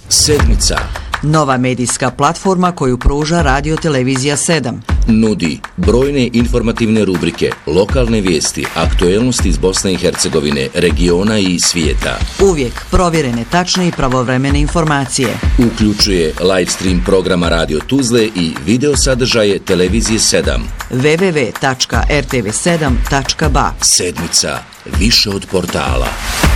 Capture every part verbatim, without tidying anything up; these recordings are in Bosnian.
Sedmica. Nova medijska platforma koju pruža Radio Televizija sedam. Nudi brojne informativne rubrike, lokalne vijesti, aktuelnosti iz Bosne i Hercegovine, regiona i svijeta. Uvijek provjerene, tačne i pravovremene informacije. Uključuje live stream programa Radio Tuzle i video sadržaje Televizije sedam. w w w tačka r t v sedam tačka b a. Sedmica. Više od portala.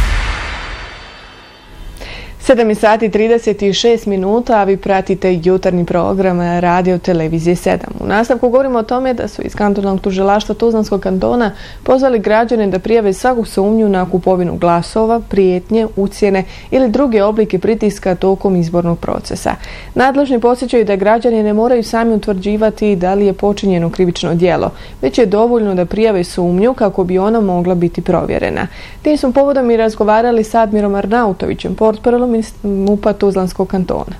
sedam sati i trideset šest minuta, a vi pratite jutarnji program Radio Televizije sedam. U nastavku govorimo o tome da su iz kantonalnog tužilaštva Tuzlanskog kantona pozvali građane da prijave svaku sumnju na kupovinu glasova, prijetnje, ucjene ili druge oblike pritiska tokom izbornog procesa. Nadležni podsjećaju da građani ne moraju sami utvrđivati da li je počinjeno krivično djelo, već je dovoljno da prijave sumnju kako bi ona mogla biti provjerena. Tim smo povodom i razgovarali s Admirom Arnautovićem, portparolom M U P-a Tuzlanskog kantona.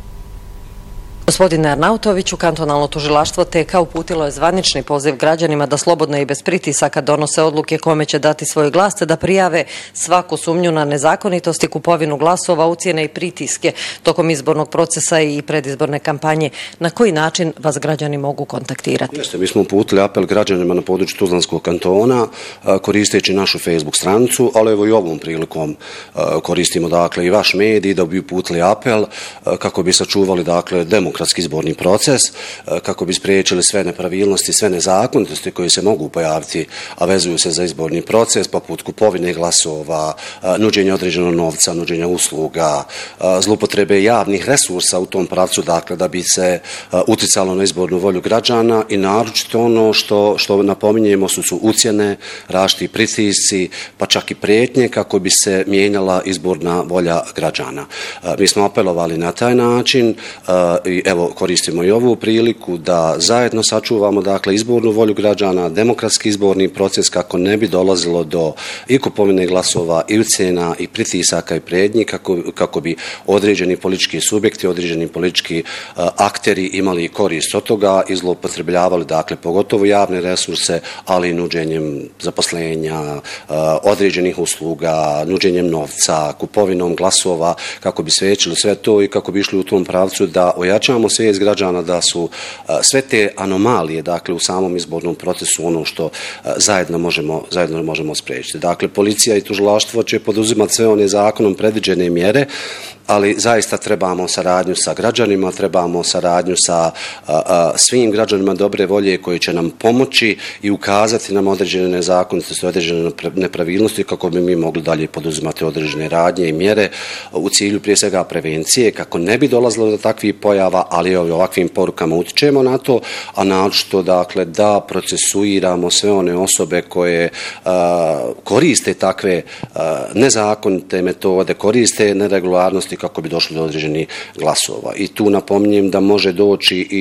Gospodine Arnautoviću, kantonalno tužilaštvo T K uputilo je zvanični poziv građanima da slobodno i bez pritisaka donose odluke kome će dati svoj glas, te da prijave svaku sumnju na nezakonitosti, kupovinu glasova, ucjene i pritiske tokom izbornog procesa i predizborne kampanje. Na koji način vas građani mogu kontaktirati? Jeste, mi smo uputili apel građanima na području Tuzlanskog kantona koristeći našu Facebook stranicu, ali evo i ovom prilikom koristimo dakle i vaš medij da bi uputili apel kako bi sačuvali dakle demokratski izborni proces, kako bi spriječili sve nepravilnosti, sve nezakonitosti koje se mogu pojaviti, a vezuju se za izborni proces, poput kupovine glasova, nuđenja određenog novca, nuđenja usluga, zloupotrebe javnih resursa u tom pravcu, dakle, da bi se uticalo na izbornu volju građana i naročito ono što, što napominjemo su, su ucjene, različiti pritisci, pa čak i prijetnje kako bi se mijenjala izborna volja građana. Mi smo apelovali na taj način i evo koristimo i ovu priliku da zajedno sačuvamo dakle izbornu volju građana, demokratski izborni proces kako ne bi dolazilo do i kupovine glasova i ucjena i pritisaka i prijetnji kako, kako bi određeni politički subjekti, određeni politički uh, akteri imali korist od toga i zloupotrebljavali dakle pogotovo javne resurse, ali i nuđenjem zaposlenja, uh, određenih usluga, nuđenjem novca, kupovinom glasova kako bi spriječili sve to i kako bi išli u tom pravcu da ojačamo svijest građana da su uh, sve te anomalije dakle u samom izbornom procesu ono što uh, zajedno možemo zajedno možemo spriječiti. Dakle, policija i tužilaštvo će poduzimati sve one zakonom predviđene mjere, ali zaista trebamo saradnju sa građanima, trebamo saradnju sa a, a, svim građanima dobre volje koji će nam pomoći i ukazati nam određene nezakonitosti, određene nepravilnosti kako bi mi mogli dalje poduzimati određene radnje i mjere u cilju prije svega prevencije kako ne bi dolazilo do takvih pojava, ali ovakvim porukama utičemo na to, a naročito dakle da procesuiramo sve one osobe koje a, koriste takve a, nezakonite metode, koriste neregularnosti kako bi došli do određenih glasova. I tu napominjem da može doći i